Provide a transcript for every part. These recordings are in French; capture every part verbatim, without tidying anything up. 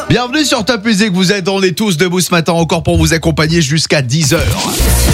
Bienvenue sur Top Music, vous êtes, on est tous debout ce matin encore pour vous accompagner jusqu'à dix heures.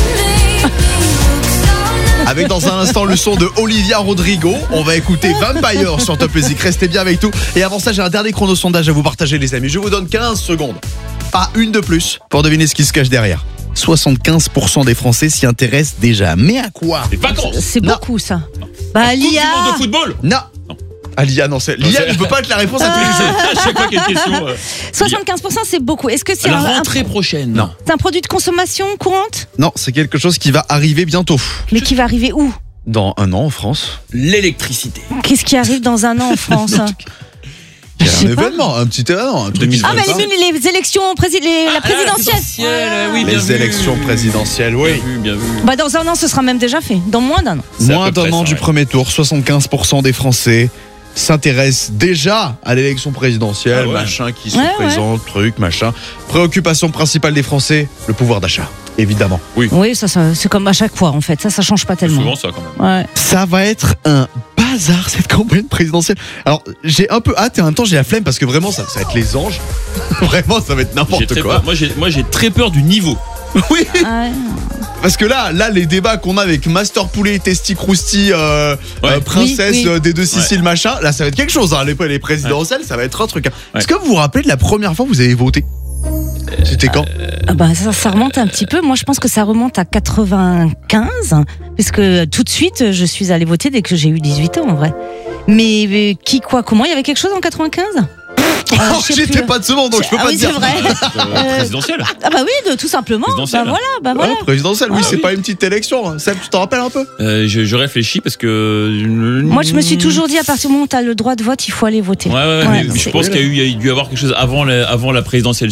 Avec dans un instant le son de Olivia Rodrigo. On va écouter Vampire sur Top Music. Restez bien avec tout. Et avant ça, j'ai un dernier chrono sondage à vous partager, les amis. Je vous donne quinze secondes, pas une de plus, pour deviner ce qui se cache derrière. soixante-quinze pour cent des Français s'y intéressent déjà. Mais à quoi? Les vacances. C'est Non. beaucoup ça. Bah Coupe du l'I A. monde de football. Non. Ah, l'I A, non, c'est... l'I A ne peut pas être la réponse à tous les jeux. À chaque fois qu'il y a une question. euh, soixante-quinze pour cent c'est beaucoup. Est-ce que c'est La un, un- rentrée prochaine. Non. c'est un produit de consommation courante? Non, c'est quelque chose qui va arriver bientôt. Mais qui va arriver où? Dans un an en France. L'électricité. Qu'est-ce qui arrive dans un an en France? Il y Je a un sais pas. événement, un petit événement. Un truc qui se Ah mais passe. les, les élections prési- les- la Ah, présidentielle. oui, bien Les vu. élections présidentielles, oui. Bien vu, bien vu. Bah dans un an ce sera même déjà fait. Dans moins d'un an. C'est à Moins peu près d'un an ça, du ouais. premier tour, soixante-quinze pour cent des Français s'intéressent déjà à l'élection présidentielle, Ah ouais. machin qui se Ouais, ouais. présente, truc, machin. Préoccupation principale des Français, le pouvoir d'achat, évidemment. Oui ça, ça c'est comme à chaque fois en fait. Ça ça change pas C'est tellement. souvent ça quand même. Ouais. Ça va être un bazar cette campagne présidentielle. Alors j'ai un peu hâte et en même temps j'ai la flemme parce que vraiment ça, ça va être les anges. Vraiment ça va être J'ai n'importe très quoi. peur. Moi, j'ai, moi, j'ai très peur du niveau. Oui. Ouais. Parce que là, là, les débats qu'on a avec Master Poulet, Testi Crousti, euh, Ouais. euh, princesse Oui, oui. euh, des deux Siciles, machin, là, ça va être quelque chose. Hein. Les, les présidentielles, ça va être un truc. Hein. Ouais. Est-ce que vous vous rappelez de la première fois que vous avez voté? C'était quand? Ah bah ça, ça remonte un petit peu. Moi, je pense que ça remonte à quatre-vingt-quinze, parce que tout de suite, je suis allée voter dès que j'ai eu dix-huit ans, en vrai. Mais, mais qui, quoi, comment? Il y avait quelque chose en quatre-vingt-quinze? Euh, Oh, je sais J'étais plus. pas de ce monde, donc je peux Ah pas oui, te c'est dire. vrai. Euh, présidentielle. Ah bah oui, de, tout simplement. Bah Présidentielle. voilà, bah Ah, voilà. présidentielle, oui, Ah, c'est oui. pas une petite élection. Hein. Seb, tu t'en rappelles un peu? Euh, je, je réfléchis parce que. Moi, je me suis toujours dit, à partir du moment où tu as le droit de vote, il faut aller voter. Ouais, ouais, ouais, Ouais, mais je c'est- pense qu'il y a, eu, il y a dû avoir quelque chose avant la, avant la présidentielle